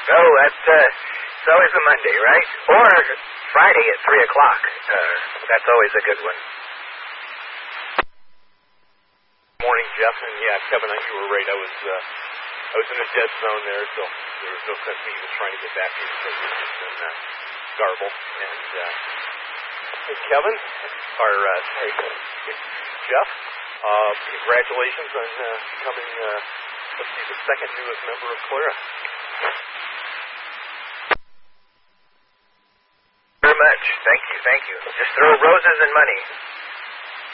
Oh, it's always a Monday, right? Or Friday at 3 o'clock. That's always a good one. Morning, Jeff, and yeah, Kevin, you were right. I was in a dead zone there, so there was no sense me even trying to get back to you because it was just been garbled. And Kevin, Jeff, congratulations on becoming, let's see, the second newest member of Clara. Very much. Thank you. Just throw roses and money.